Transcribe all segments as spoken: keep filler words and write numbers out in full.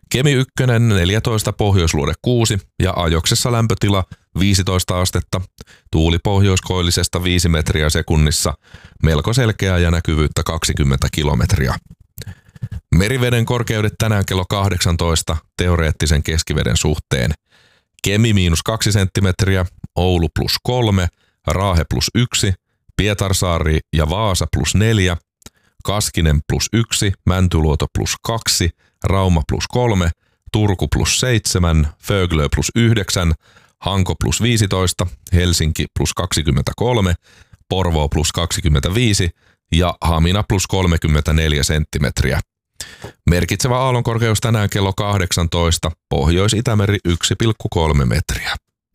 Kemi ykkönen neljätoista, pohjoisluode kuusi ja ajoksessa lämpötila viisitoista astetta. Tuuli pohjoiskoillisesta viisi metriä sekunnissa, melko selkeää ja näkyvyyttä kaksikymmentä kilometriä. Meriveden korkeudet tänään kello kahdeksantoista teoreettisen keskiveden suhteen. Kemi miinus kaksi senttimetriä, Oulu plus kolme, Raahe plus yksi, Pietarsaari ja Vaasa plus neljä, Kaskinen plus yksi, Mäntyluoto plus kaksi, Rauma plus kolme, Turku plus seitsemän, Föglö plus yhdeksän, Hanko plus viisitoista, Helsinki plus kaksikymmentäkolme, Porvoo plus kaksikymmentäviisi ja Hamina plus kolmekymmentäneljä senttimetriä. Merkitsevä aallonkorkeus tänään kello kahdeksantoista, Pohjois-Itämeri yksi pilkku kolme metriä.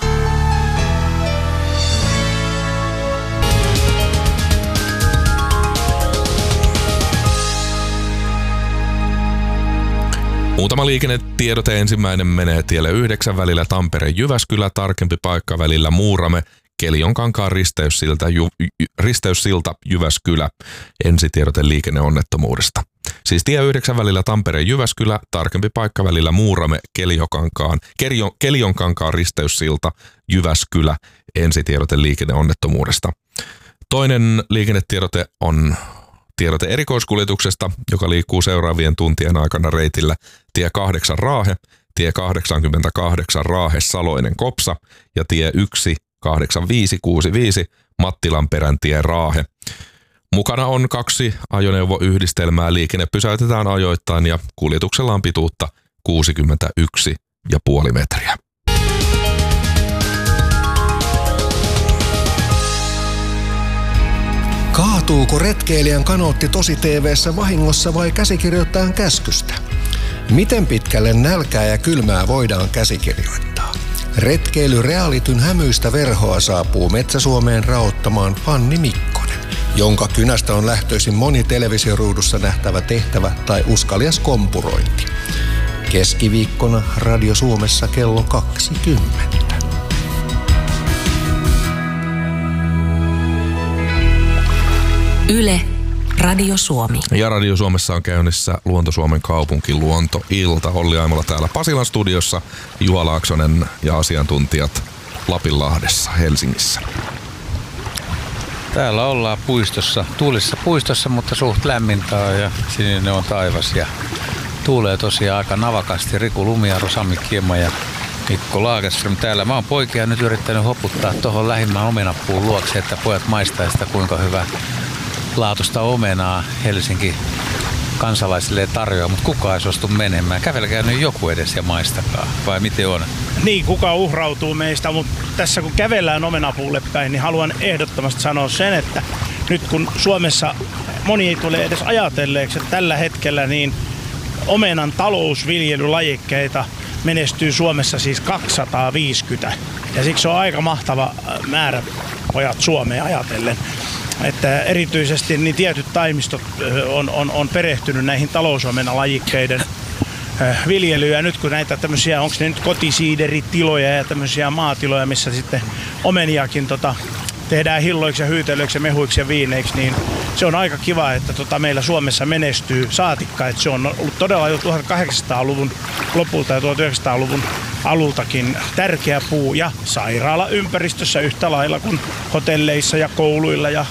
Muutama liikennetiedote. Ensimmäinen menee tielle yhdeksän välillä Tampere-Jyväskylä, tarkempi paikka välillä Muurame, Keljonkankaan risteyssilta, Ju, risteyssilta Jyväskylä. Ensitiedote liikenneonnettomuudesta. Siis tie yhdeksän välillä Tampere-Jyväskylä, tarkempi paikka välillä Muurame, Keljonkankaan, Keljon, Keljonkankaan risteyssilta Jyväskylä. Ensitiedote liikenneonnettomuudesta. Toinen liikennetiedote on tiedote erikoiskuljetuksesta, joka liikkuu seuraavien tuntien aikana reitillä tie kahdeksan Raahe, tie kahdeksankymmentäkahdeksan Raahe Saloinen Kopsa ja tie yksi kahdeksan viisi kuusi viisi Mattilanperän tie Raahe. Mukana on kaksi ajoneuvoyhdistelmää, liikenne pysäytetään ajoittain ja kuljetuksella on pituutta kuusikymmentäyksi pilkku viisi metriä. Kaatuuko retkeilijän kanootti tosi T V:ssä vahingossa vai käsikirjoittajan käskystä? Miten pitkälle nälkää ja kylmää voidaan käsikirjoittaa? Retkeily realityn hämyistä verhoa saapuu Metsä-Suomeen raottamaan Fanni Mikkonen, jonka kynästä on lähtöisin moni televisioruudussa nähtävä tehtävä tai uskalias kompurointi. Keskiviikkona Radio Suomessa kello kaksikymmentä. Yle, Radio Suomi. Ja Radio Suomessa on käynnissä Luonto-Suomen kaupunki Luontoilta. Olli Aimola täällä Pasilan studiossa, Juha Laaksonen ja asiantuntijat Lapinlahdessa, Helsingissä. Täällä ollaan puistossa, tuulisessa puistossa, mutta suht lämmintä ja sininen on taivas ja tuulee tosiaan aika navakasti. Riku Lumiaro, Sami Kiema ja Mikko Lagerström täällä. Mä oon poikia nyt yrittänyt hoputtaa tuohon lähimmän omenapuun luokse, että pojat maistaa sitä kuinka hyvä laatusta omenaa Helsinki kansalaisille tarjoaa, mutta kukaan ei suostu menemään. Kävelkää nyt joku edes ja maistakaa, vai miten on? Niin, kuka uhrautuu meistä, mutta tässä kun kävellään omenapuulle päin, niin haluan ehdottomasti sanoa sen, että nyt kun Suomessa moni ei tule edes ajatelleeksi, että tällä hetkellä niin omenan talousviljelylajikkeita menestyy Suomessa siis kaksisataaviisikymmentä. Ja siksi on aika mahtava määrä pojat Suomeen ajatellen. Että erityisesti niin tietyt taimistot on, on, on perehtynyt näihin talousomenalajikkeiden viljelyyn. Ja nyt kun näitä tämmöisiä, onko ne nyt kotisiideritiloja ja tämmöisiä maatiloja, missä sitten omeniakin tota, tehdään hilloiksi ja hyytelöiksi ja mehuiksi ja viineiksi, niin se on aika kiva, että tota, meillä Suomessa menestyy saatikka. Että se on ollut todella jo tuhatkahdeksansataaluvun lopulta ja tuhatyhdeksänsataaluvun alultakin tärkeä puu ja sairaalaympäristössä yhtä lailla kuin hotelleissa ja kouluilla ja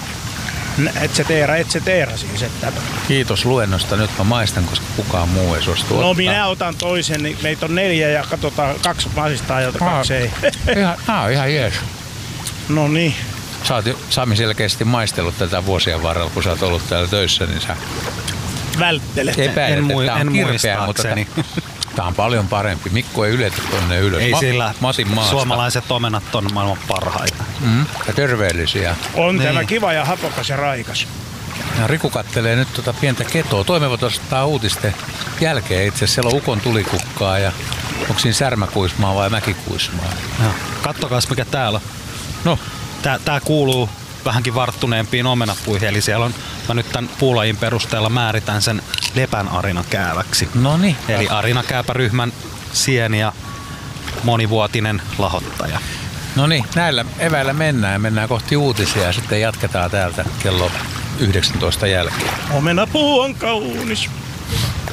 et cetera, et cetera siis. Että... Kiitos luennosta. Nyt mä maistan, koska kukaan muu ei suostu ottaa. No minä otan toisen, niin meitä on neljä ja katsotaan kaksi maistaa ja kaksi ei. Ihan, ah, ihan jees. No niin. Sä oot Sami selkeästi maistellut tätä vuosien varrella, kun sä oot ollut täällä töissä, niin sä välttelet. Epäilet, en, mui, että tää on en kirpeä, mutta tää on paljon parempi. Mikko ei yletä tonne ylös. Ei Ma- sillä Matin maasta. Suomalaiset omenat on maailman parhaita. Mm, ja terveellisiä. On niin. Tämä Niin. kiva ja hapokas ja raikas. Ja Riku kattelee nyt tota pientä ketoa. Toimme ottaa uutisten jälkeen itse asiassa. Siellä on ukon tulikukkaa ja onko siinä särmäkuismaa vai mäkikuismaa? Ja, kattokaas mikä täällä. No. Tää, tää kuuluu vähänkin varttuneempiin omenapuihin, eli siellä on, mä nyt tämän puulajin perusteella määritän sen lepän arinakääväksi. No niin. Eli arinakääpäryhmän sieni ja monivuotinen lahottaja. No niin, näillä eväillä mennään ja mennään kohti uutisia ja sitten jatketaan täältä kello yhdeksäntoista jälkeen. Omenapuu on kaunis.